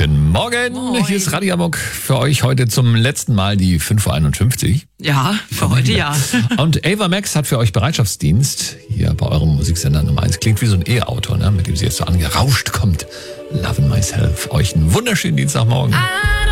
Guten Morgen. Moin. Hier ist Radio Amok für euch heute zum letzten Mal die 5.51 Uhr. Ja, für heute ja. Und Ava Max hat für euch Bereitschaftsdienst hier bei eurem Musiksender Nummer 1. Klingt wie so ein E-Auto, ne? Mit dem sie jetzt so angerauscht kommt. Lovin' Myself. Euch einen wunderschönen Dienstagmorgen.